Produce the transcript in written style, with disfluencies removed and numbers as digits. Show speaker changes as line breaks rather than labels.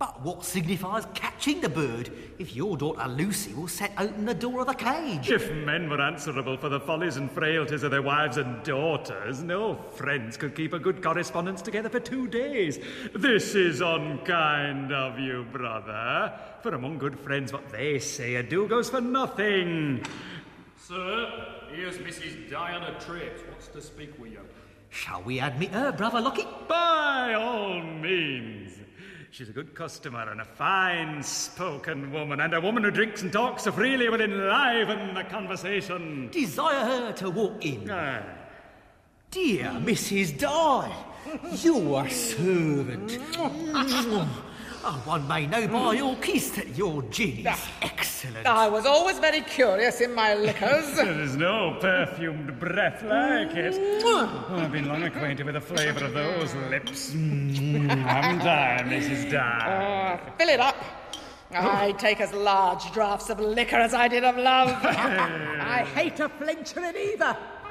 But what signifies catching the bird if your daughter Lucy will set open the door of the cage?
If men were answerable for the follies and frailties of their wives and daughters, no friends could keep a good correspondence together for 2 days. This is unkind of you, brother. For among good friends, what they say a do goes for nothing.
Sir, here's Mrs. Diana Trapes. Wants to speak with you.
Shall we admit her, Brother Lockett?
By all means. She's a good customer and a fine-spoken woman, and a woman who drinks and talks so freely will enliven the conversation.
Desire her to walk in.
Aye.
Dear Mrs. Di, your servant. One may know by your kiss that your gin is excellent.
I was always very curious in my liquors.
There's no perfumed breath like it. Oh, I've been long acquainted with the flavour of those lips. Haven't I, Mrs. Di?
Fill it up. I take as large draughts of liquor as I did of love. I hate a flincher in either.